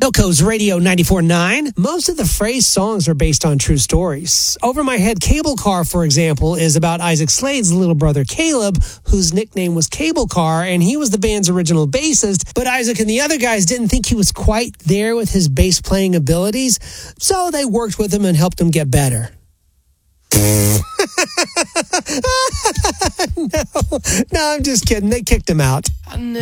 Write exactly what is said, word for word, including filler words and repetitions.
Milko's Radio ninety-four point nine. Most of the phrase songs are based on true stories. Over My Head Cable Car, for example, is about Isaac Slade's little brother Caleb, whose nickname was Cable Car, and he was the band's original bassist, but Isaac and the other guys didn't think he was quite there with his bass playing abilities, so they worked with him and helped him get better. no, no, I'm just kidding. They kicked him out.